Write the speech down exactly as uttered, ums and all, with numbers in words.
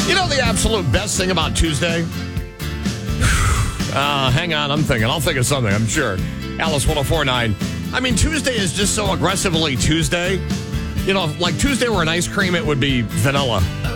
You know the absolute best thing about Tuesday? Uh, hang on, I'm thinking. I'll think of something, I'm sure. Alice one oh four point nine. I mean, Tuesday is just so aggressively Tuesday. You know, like Tuesday were an ice cream, it would be vanilla.